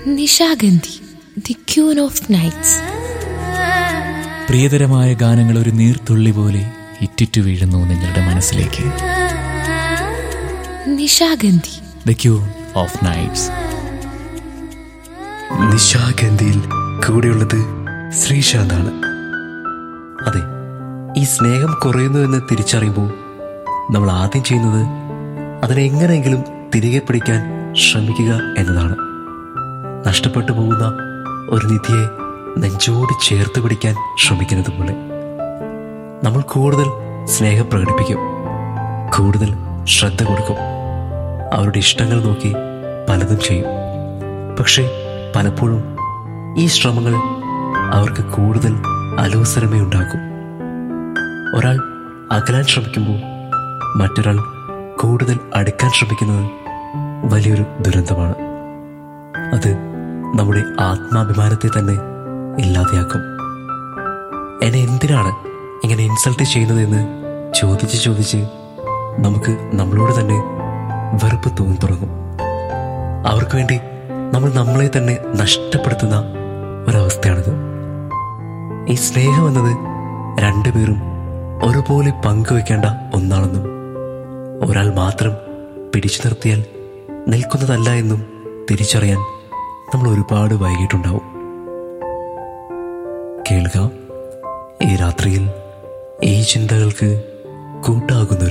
Nishagandhi, the queen of nights. പ്രിയതരമായ ഗാനങ്ങൾ ഒരു നീർത്തുള്ളി പോലെ ഇറ്റിറ്റു വീഴുന്നു നിങ്ങളുടെ മനസ്സിലേക്ക്. Nishagandhi, the queen of nights. നിശാഗന്ധിയിൽ കൂടെയുള്ളത് ശ്രീശാന്താണ്. അതെ, ഈ സ്നേഹം കുറയുന്നു എന്ന് തിരിച്ചറിയുമ്പോൾ നമ്മൾ ആദ്യം ചെയ്യുന്നത് അതിനെ എങ്ങനെയെങ്കിലും തിരികെ പിടിക്കാൻ ശ്രമിക്കുക എന്നതാണ്. നഷ്ടപ്പെട്ടു പോകുന്ന ഒരു നിധിയെ നെഞ്ചോട് ചേർത്ത് പിടിക്കാൻ ശ്രമിക്കുന്നത് പോലെ നമ്മൾ കൂടുതൽ സ്നേഹം പ്രകടിപ്പിക്കും, കൂടുതൽ ശ്രദ്ധ കൊടുക്കും, അവരുടെ ഇഷ്ടങ്ങൾ നോക്കി പലതും ചെയ്യും. പക്ഷേ പലപ്പോഴും ഈ ശ്രമങ്ങൾ അവർക്ക് കൂടുതൽ അലോസരമേ ഉണ്ടാക്കും. ഒരാൾ അകലാൻ ശ്രമിക്കുമ്പോൾ മറ്റൊരാൾ കൂടുതൽ അടുക്കാൻ ശ്രമിക്കുന്നത് വലിയൊരു ദുരന്തമാണ്. അത് നമ്മുടെ ആത്മാഭിമാനത്തെ തന്നെ ഇല്ലാതെയാക്കും. എന്നെ എന്തിനാണ് ഇങ്ങനെ ഇൻസൾട്ട് ചെയ്യുന്നതെന്ന് ചോദിച്ച് നമുക്ക് നമ്മളോട് തന്നെ വെറുപ്പ് തോന്നി തുടങ്ങും. അവർക്ക് വേണ്ടി നമ്മൾ നമ്മളെ തന്നെ നഷ്ടപ്പെടുത്തുന്ന ഒരവസ്ഥയാണിത്. ഈ സ്നേഹം എന്നത് രണ്ടുപേരും ഒരുപോലെ പങ്കുവെക്കേണ്ട ഒന്നാണെന്നും ഒരാൾ മാത്രം പിടിച്ചു നിർത്തിയാൽ നിൽക്കുന്നതല്ല എന്നും തിരിച്ചറിയാൻ നമ്മൾ ഒരുപാട് വൈകിട്ടുണ്ടാവും. കേൾക്കാം ഈ രാത്രിയിൽ ഈ ചിന്തകൾക്ക് കൂട്ടാകുന്ന